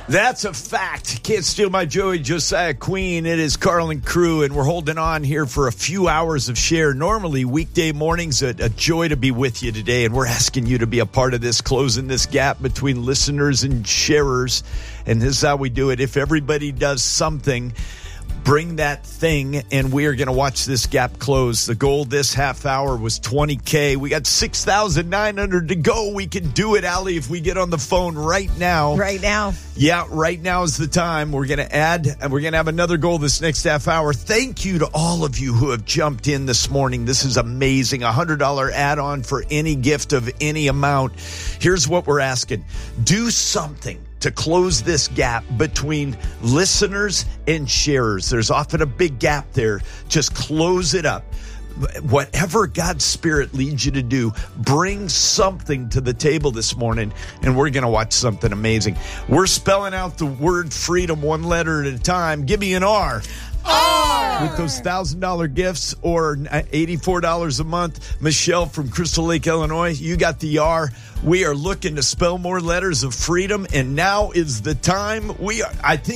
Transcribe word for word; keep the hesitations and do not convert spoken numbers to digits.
That's a fact. Can't steal my Joey Josiah Queen. It is Carlin Crew, and we're holding on here for a few hours of share. Normally, weekday mornings, a, a joy to be with you today, and we're asking you to be a part of this, closing this gap between listeners and sharers. And this is how we do it. If everybody does something, bring that thing, and we are going to watch this gap close. The goal this half hour was twenty K. We got six thousand nine hundred to go. We can do it, Allie, if we get on the phone right now. Right now. Yeah, right now is the time. We're going to add, and we're going to have another goal this next half hour. Thank you to all of you who have jumped in this morning. This is amazing. A one hundred dollars add-on for any gift of any amount. Here's what we're asking. Do something to close this gap between listeners and sharers. There's often a big gap there. Just close it up. Whatever God's Spirit leads you to do, bring something to the table this morning, and we're going to watch something amazing. We're spelling out the word freedom one letter at a time. Give me an R. R. With those one thousand dollars gifts or eighty-four dollars a month. Michelle from Crystal Lake, Illinois, you got the R. We are looking to spell more letters of freedom, and now is the time. We are, I think.